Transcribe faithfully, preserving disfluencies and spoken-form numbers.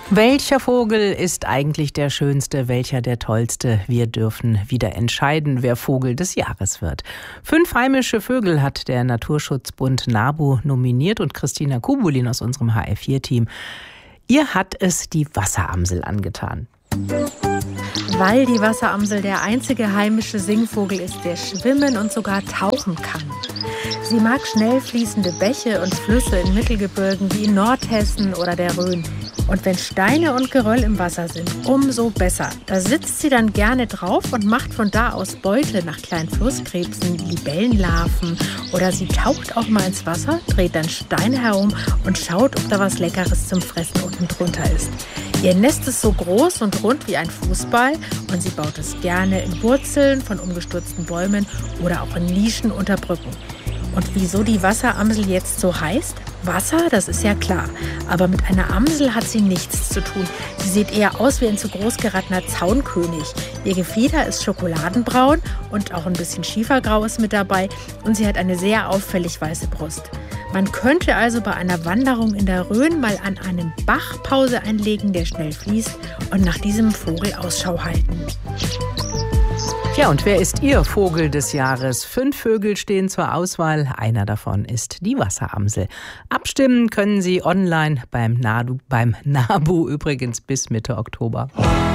Welcher Vogel ist eigentlich der schönste, welcher der tollste? Wir dürfen wieder entscheiden, wer Vogel des Jahres wird. Fünf heimische Vögel hat der Naturschutzbund NABU nominiert und Christina Kubulin aus unserem H R vier Team, ihr hat es die Wasseramsel angetan. Weil die Wasseramsel der einzige heimische Singvogel ist, der schwimmen und sogar tauchen kann. Sie mag schnell fließende Bäche und Flüsse in Mittelgebirgen wie in Nordhessen oder der Rhön. Und wenn Steine und Geröll im Wasser sind, umso besser. Da sitzt sie dann gerne drauf und macht von da aus Beute nach kleinen Flusskrebsen, Libellenlarven. Oder sie taucht auch mal ins Wasser, dreht dann Steine herum und schaut, ob da was Leckeres zum Fressen unten drunter ist. Ihr Nest ist so groß und rund wie ein Fußball und sie baut es gerne in Wurzeln von umgestürzten Bäumen oder auch in Nischen unter Brücken. Und wieso die Wasseramsel jetzt so heißt? Wasser, das ist ja klar. Aber mit einer Amsel hat sie nichts zu tun. Sie sieht eher aus wie ein zu groß geratener Zaunkönig. Ihr Gefieder ist schokoladenbraun und auch ein bisschen Schiefergrau ist mit dabei. Und sie hat eine sehr auffällig weiße Brust. Man könnte also bei einer Wanderung in der Rhön mal an einem Bach Pause einlegen, der schnell fließt, und nach diesem Vogel Ausschau halten. Ja, und wer ist Ihr Vogel des Jahres? Fünf Vögel stehen zur Auswahl. Einer davon ist die Wasseramsel. Abstimmen können Sie online beim NABU, beim NABU übrigens bis Mitte Oktober.